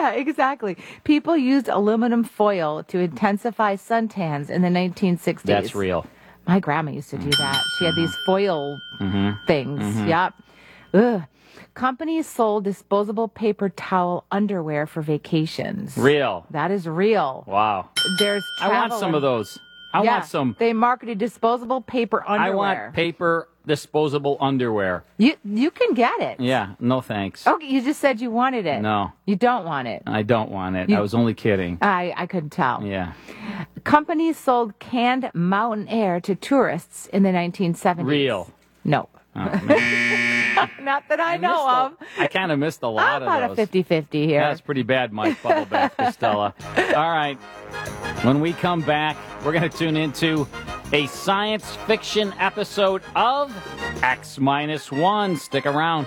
Yeah, exactly. People used aluminum foil to intensify suntans in the 1960s. That's real. My grandma used to do that. She had these foil things. Yep. Ugh. Companies sold disposable paper towel underwear for vacations. Real. That is real. Wow. There's I want some of those. I want some. They marketed disposable paper underwear. I want paper disposable underwear. You can get it. Yeah, no thanks. Okay, you just said you wanted it. No. You don't want it. I don't want it. I was only kidding. I couldn't tell. Yeah. Companies sold canned mountain air to tourists in the 1970s. Real. No. Oh, man. Not that I know of. I kind of missed a lot of those. About a 50-50 here. That's pretty bad, Mike Bubble Bath Costello. All right. When we come back, we're going to tune into a science fiction episode of X-1. Stick around.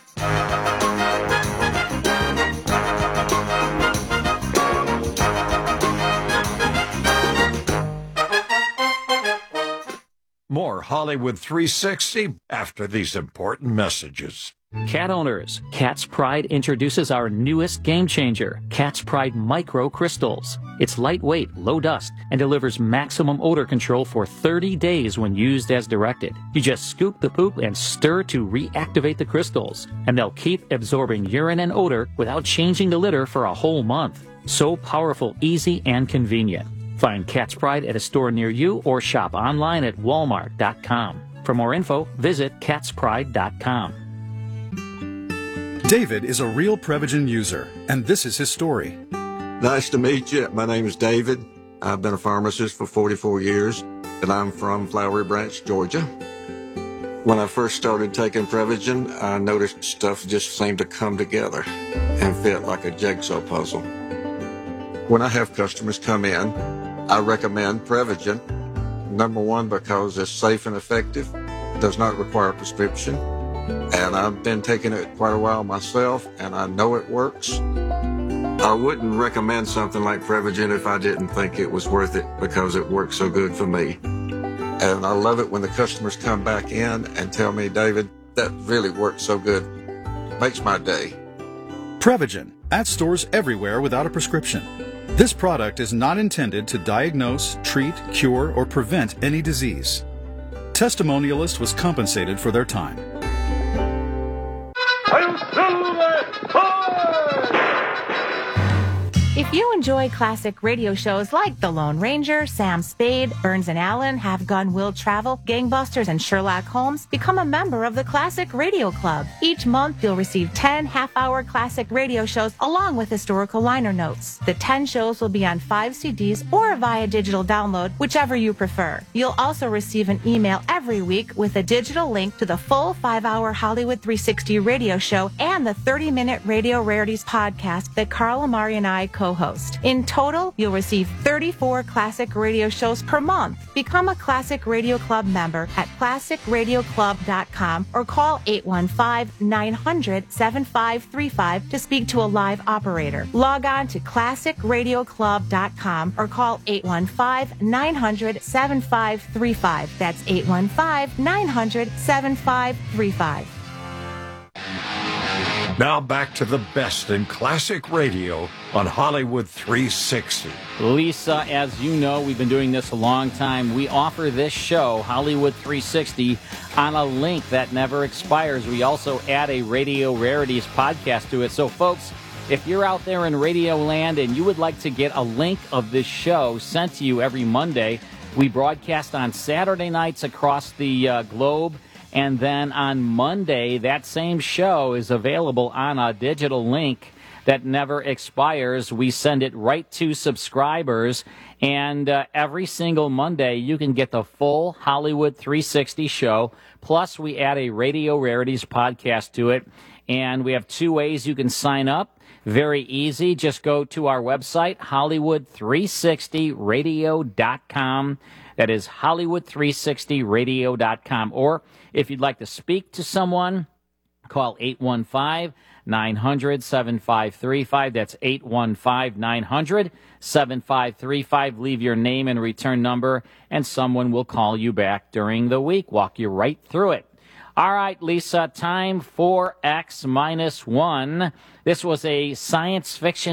More Hollywood 360 after these important messages. Cat owners, Cat's Pride introduces our newest game changer, Cat's Pride Micro Crystals. It's lightweight, low dust, and delivers maximum odor control for 30 days when used as directed. You just scoop the poop and stir to reactivate the crystals, and they'll keep absorbing urine and odor without changing the litter for a whole month. So powerful, easy, and convenient. Find Cat's Pride at a store near you or shop online at walmart.com. For more info, visit catspride.com. David is a real Prevagen user, and this is his story. Nice to meet you. My name is David. I've been a pharmacist for 44 years, and I'm from Flowery Branch, Georgia. When I first started taking Prevagen, I noticed stuff just seemed to come together and fit like a jigsaw puzzle. When I have customers come in, I recommend Prevagen. Number one, because it's safe and effective, does not require a prescription, and I've been taking it quite a while myself, and I know it works. I wouldn't recommend something like Prevagen if I didn't think it was worth it, because it works so good for me. And I love it when the customers come back in and tell me, David, that really works so good. Makes my day. Prevagen, at stores everywhere without a prescription. This product is not intended to diagnose, treat, cure, or prevent any disease. Testimonialist was compensated for their time. If you enjoy classic radio shows like The Lone Ranger, Sam Spade, Burns and Allen, Have Gun Will Travel, Gangbusters, and Sherlock Holmes, become a member of the Classic Radio Club. Each month, you'll receive 10 half-hour classic radio shows along with historical liner notes. The 10 shows will be on 5 CDs or via digital download, whichever you prefer. You'll also receive an email every week with a digital link to the full 5-hour Hollywood 360 radio show and the 30-minute Radio Rarities podcast that Carl Amari and I co-host. In total, you'll receive 34 classic radio shows per month. Become a Classic Radio Club member at classicradioclub.com or call 815-900-7535 to speak to a live operator. Log on to classicradioclub.com or call 815-900-7535. That's 815-900-7535. Now back to the best in classic radio on Hollywood 360. Lisa, as you know, we've been doing this a long time. We offer this show, Hollywood 360, on a link that never expires. We also add a Radio Rarities podcast to it. So, folks, if you're out there in Radio Land and you would like to get a link of this show sent to you every Monday, we broadcast on Saturday nights across the globe. And then on Monday, that same show is available on a digital link that never expires. We send it right to subscribers. And every single Monday, you can get the full Hollywood 360 show. Plus, we add a Radio Rarities podcast to it. And we have 2 ways you can sign up. Very easy. Just go to our website, Hollywood360radio.com. That is Hollywood360radio.com. Or if you'd like to speak to someone, call 815-900-7535. That's 815-900-7535. Leave your name and return number, and someone will call you back during the week, walk you right through it. All right, Lisa, time for X-1. This was a science fiction